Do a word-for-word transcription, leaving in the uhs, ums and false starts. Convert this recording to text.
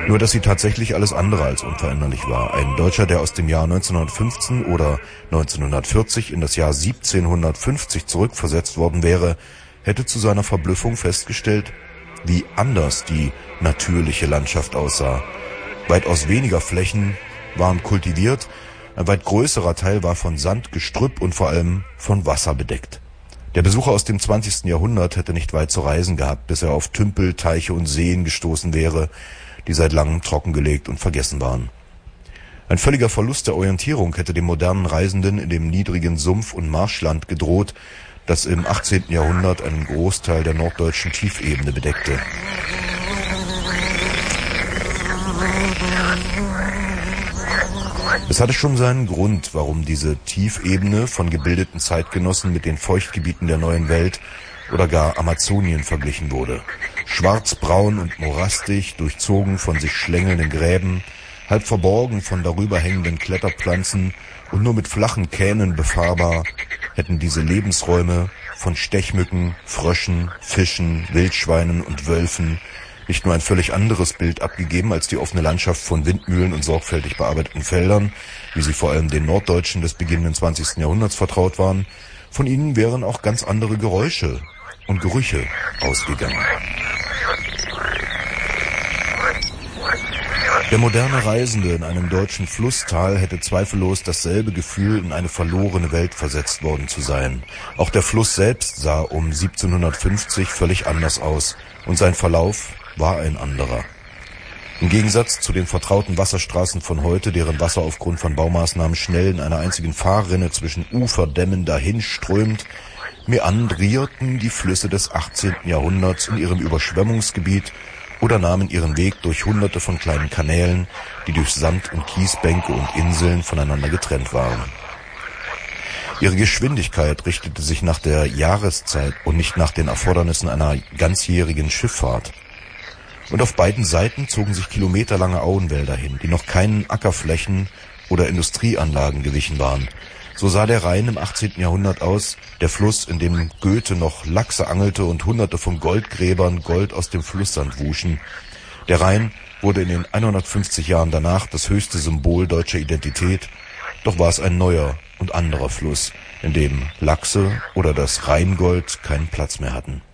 Nur dass sie tatsächlich alles andere als unveränderlich war. Ein Deutscher, der aus dem Jahr neunzehnhundertfünfzehn oder neunzehnhundertvierzig in das Jahr siebzehnhundertfünfzig zurückversetzt worden wäre, hätte zu seiner Verblüffung festgestellt, wie anders die natürliche Landschaft aussah. Weitaus weniger Flächen waren kultiviert, ein weit größerer Teil war von Sand, Gestrüpp und vor allem von Wasser bedeckt. Der Besucher aus dem zwanzigsten Jahrhundert hätte nicht weit zu reisen gehabt, bis er auf Tümpel, Teiche und Seen gestoßen wäre, die seit langem trockengelegt und vergessen waren. Ein völliger Verlust der Orientierung hätte dem modernen Reisenden in dem niedrigen Sumpf- und Marschland gedroht, das im achtzehnten Jahrhundert einen Großteil der norddeutschen Tiefebene bedeckte. Es hatte schon seinen Grund, warum diese Tiefebene von gebildeten Zeitgenossen mit den Feuchtgebieten der neuen Welt oder gar Amazonien verglichen wurde. Schwarzbraun und morastig, durchzogen von sich schlängelnden Gräben, halb verborgen von darüber hängenden Kletterpflanzen und nur mit flachen Kähnen befahrbar, hätten diese Lebensräume von Stechmücken, Fröschen, Fischen, Wildschweinen und Wölfen nicht nur ein völlig anderes Bild abgegeben als die offene Landschaft von Windmühlen und sorgfältig bearbeiteten Feldern, wie sie vor allem den Norddeutschen des beginnenden zwanzigsten Jahrhunderts vertraut waren, von ihnen wären auch ganz andere Geräusche und Gerüche ausgegangen. Der moderne Reisende in einem deutschen Flusstal hätte zweifellos dasselbe Gefühl, in eine verlorene Welt versetzt worden zu sein. Auch der Fluss selbst sah um siebzehnhundertfünfzig völlig anders aus und sein Verlauf war ein anderer. Im Gegensatz zu den vertrauten Wasserstraßen von heute, deren Wasser aufgrund von Baumaßnahmen schnell in einer einzigen Fahrrinne zwischen Uferdämmen dahinströmt, meandrierten die Flüsse des achtzehnten Jahrhunderts in ihrem Überschwemmungsgebiet oder nahmen ihren Weg durch hunderte von kleinen Kanälen, die durch Sand- und Kiesbänke und Inseln voneinander getrennt waren. Ihre Geschwindigkeit richtete sich nach der Jahreszeit und nicht nach den Erfordernissen einer ganzjährigen Schifffahrt. Und auf beiden Seiten zogen sich kilometerlange Auenwälder hin, die noch keinen Ackerflächen oder Industrieanlagen gewichen waren. So sah der Rhein im achtzehnten Jahrhundert aus, der Fluss, in dem Goethe noch Lachse angelte und hunderte von Goldgräbern Gold aus dem Flusssand wuschen. Der Rhein wurde in den hundertfünfzig Jahren danach das höchste Symbol deutscher Identität, doch war es ein neuer und anderer Fluss, in dem Lachse oder das Rheingold keinen Platz mehr hatten.